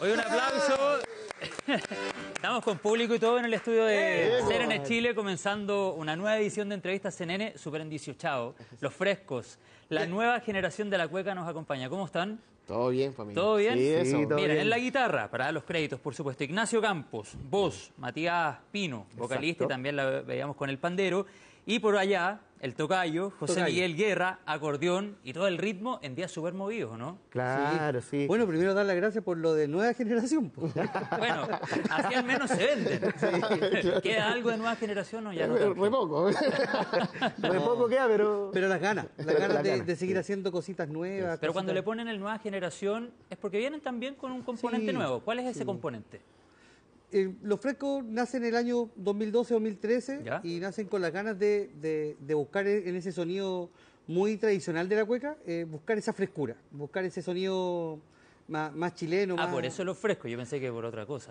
Hoy un aplauso. Estamos con público y todo en el estudio de CNN Chile, comenzando una nueva edición de Entrevistas CNN, súper endiciuchado. Los frescos, la nueva generación de la cueca nos acompaña. ¿Cómo están? Todo bien, familia. ¿Todo bien? Sí, eso. Miren, Bien. en la guitarra, para dar los créditos, por supuesto, Ignacio Campos, voz, Matías Pino, vocalista, y también la veíamos con el pandero. Y por allá, el tocayo, José Miguel Guerra, acordeón y todo el ritmo en días súper movidos, ¿no? Claro, sí. Bueno, primero dar las gracias por lo de nueva generación. Bueno, así al menos se venden. Sí. ¿Queda algo de nueva generación o ya no tanto? Re poco. Re poco queda, pero... Pero las ganas de seguir haciendo cositas nuevas. Pero cuando le ponen el nueva generación es porque vienen también con un componente nuevo. ¿Cuál es ese componente? Los frescos nacen en el año 2012-2013 y nacen con las ganas de buscar en ese sonido muy tradicional de la cueca, buscar esa frescura, buscar ese sonido más chileno. Ah, por eso los frescos, yo pensé que por otra cosa.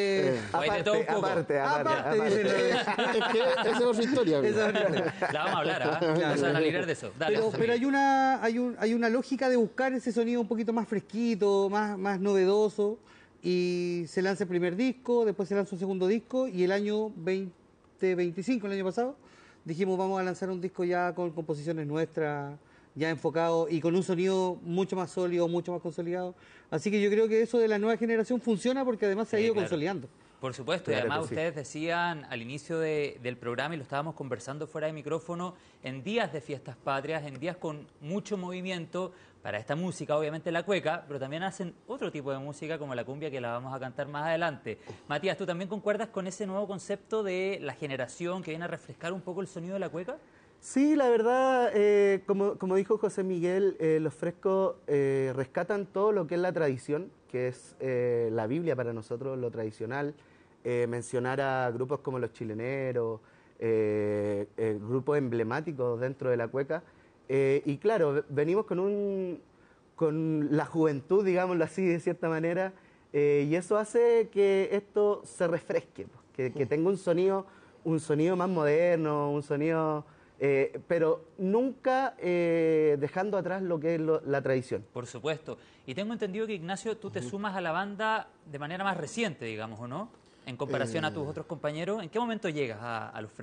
Aparte. Es que esa es otra historia. La vamos a hablar, ¿ah? Vamos a librar de eso. Dale, pero hay una lógica de buscar ese sonido un poquito más fresquito, más novedoso. Y se lanza el primer disco, después se lanza un segundo disco y el año 2025, el año pasado, dijimos vamos a lanzar un disco ya con composiciones nuestras, ya enfocado y con un sonido mucho más sólido, mucho más consolidado. Así que yo creo que eso de la nueva generación funciona porque además se ha ido consolidando. Por supuesto, y además ustedes decían al inicio del programa, y lo estábamos conversando fuera de micrófono, en días de fiestas patrias, en días con mucho movimiento, para esta música, obviamente la cueca, pero también hacen otro tipo de música como la cumbia que la vamos a cantar más adelante. Matías, ¿tú también concuerdas con ese nuevo concepto de la generación que viene a refrescar un poco el sonido de la cueca? Sí, la verdad, como dijo José Miguel, los frescos rescatan todo lo que es la tradición, que es la Biblia para nosotros, lo tradicional. Mencionar a grupos como los chileneros, grupos emblemáticos dentro de la cueca. Y claro, venimos con la juventud, digámoslo así, de cierta manera, y eso hace que esto se refresque, que tenga un sonido más moderno, un sonido... pero nunca dejando atrás lo que es la tradición. Por supuesto. Y tengo entendido que, Ignacio, tú te sumas a la banda de manera más reciente, digamos, ¿o no? En comparación a tus otros compañeros. ¿En qué momento llegas a los frescos?